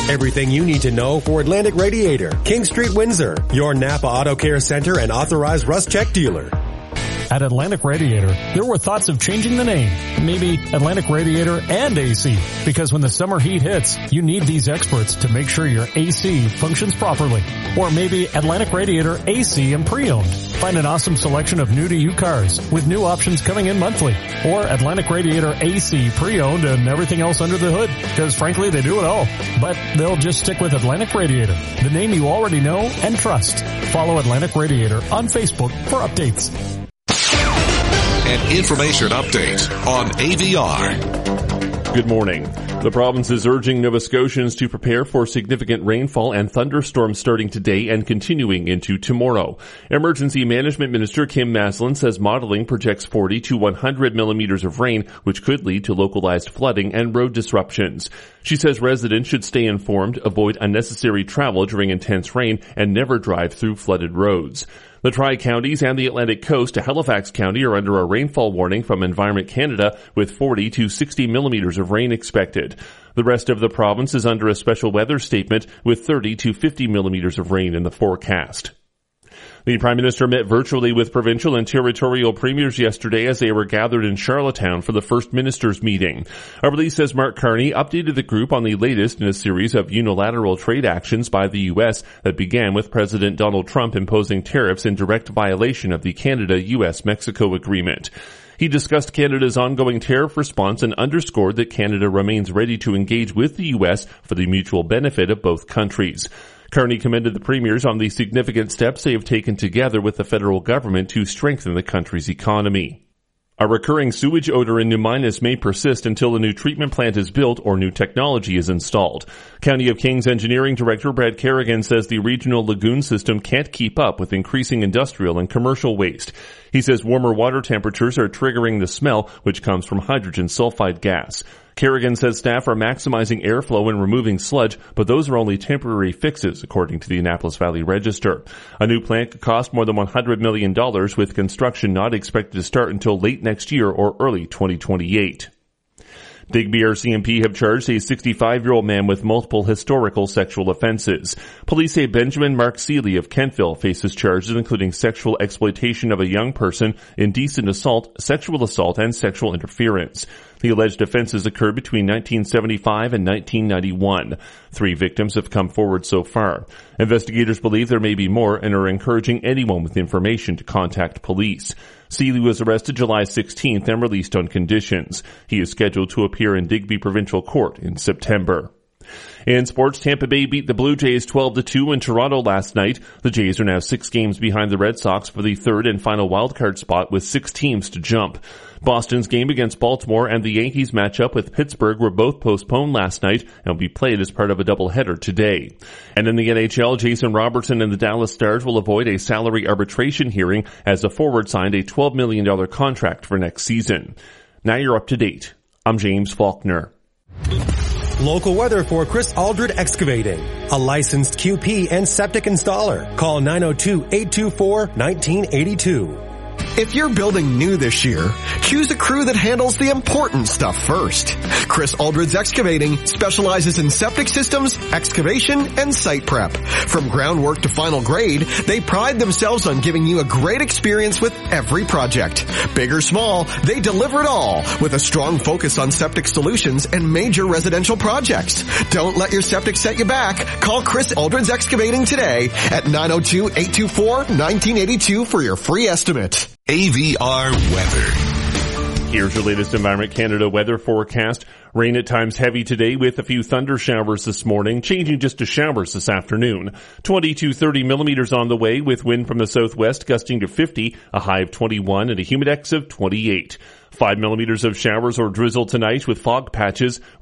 Everything you need to know for Atlantic Radiator, King Street, Windsor, your Napa Auto Care Center and authorized Rust Check dealer. At Atlantic Radiator, there were thoughts of changing the name. Maybe Atlantic Radiator and AC. Because when the summer heat hits, you need these experts to make sure your AC functions properly. Or maybe Atlantic Radiator AC and pre-owned. Find an awesome selection of new-to-you cars with new options coming in monthly. Or Atlantic Radiator AC pre-owned and everything else under the hood. Because frankly, they do it all. But they'll just stick with Atlantic Radiator, the name you already know and trust. Follow Atlantic Radiator on Facebook for updates. An information update on AVR. Good morning. The province is urging Nova Scotians to prepare for significant rainfall and thunderstorms starting today and continuing into tomorrow. Emergency Management Minister Kim Maslin says modeling projects 40 to 100 millimeters of rain, which could lead to localized flooding and road disruptions. She says residents should stay informed, avoid unnecessary travel during intense rain, and never drive through flooded roads. The Tri-Counties and the Atlantic Coast to Halifax County are under a rainfall warning from Environment Canada with 40 to 60 millimeters of rain expected. The rest of the province is under a special weather statement with 30 to 50 millimeters of rain in the forecast. The Prime Minister met virtually with provincial and territorial premiers yesterday as they were gathered in Charlottetown for the First Ministers' meeting. A release says Mark Carney updated the group on the latest in a series of unilateral trade actions by the U.S. that began with President Donald Trump imposing tariffs in direct violation of the Canada-U.S.-Mexico agreement. He discussed Canada's ongoing tariff response and underscored that Canada remains ready to engage with the U.S. for the mutual benefit of both countries. Carney commended the premiers on the significant steps they have taken together with the federal government to strengthen the country's economy. A recurring sewage odor in New Minas may persist until a new treatment plant is built or new technology is installed. County of Kings Engineering Director Brad Kerrigan says the regional lagoon system can't keep up with increasing industrial and commercial waste. He says warmer water temperatures are triggering the smell, which comes from hydrogen sulfide gas. Kerrigan says staff are maximizing airflow and removing sludge, but those are only temporary fixes, according to the Annapolis Valley Register. A new plant could cost more than $100 million, with construction not expected to start until late next year or early 2028. Digby RCMP have charged a 65-year-old man with multiple historical sexual offenses. Police say Benjamin Mark Seeley of Kentville faces charges including sexual exploitation of a young person, indecent assault, sexual assault, and sexual interference. The alleged offenses occurred between 1975 and 1991. 3 victims have come forward so far. Investigators believe there may be more and are encouraging anyone with information to contact police. Seeley was arrested July 16th and released on conditions. He is scheduled to appear in Digby Provincial Court in September. In sports, Tampa Bay beat the Blue Jays 12-2 in Toronto last night. The Jays are now 6 games behind the Red Sox for the third and final wildcard spot with 6 teams to jump. Boston's game against Baltimore and the Yankees matchup with Pittsburgh were both postponed last night and will be played as part of a doubleheader today. And in the NHL, Jason Robertson and the Dallas Stars will avoid a salary arbitration hearing as the forward signed a $12 million contract for next season. Now you're up to date. I'm James Faulkner. Local weather for Chris Aldred Excavating, a licensed QP and septic installer. Call 902-824-1982. If you're building new this year, choose a crew that handles the important stuff first. Chris Aldred's Excavating specializes in septic systems, excavation, and site prep. From groundwork to final grade, they pride themselves on giving you a great experience with every project. Big or small, they deliver it all with a strong focus on septic solutions and major residential projects. Don't let your septic set you back. Call Chris Aldred's Excavating today at 902-824-1982 for your free estimate. AVR weather. Here's your latest Environment Canada weather forecast. Rain at times heavy today with a few thunder showers this morning, changing just to showers this afternoon. 20 to 30 millimeters on the way with wind from the southwest gusting to 50, a high of 21 and a humidex of 28. 5 millimeters of showers or drizzle tonight with fog patches.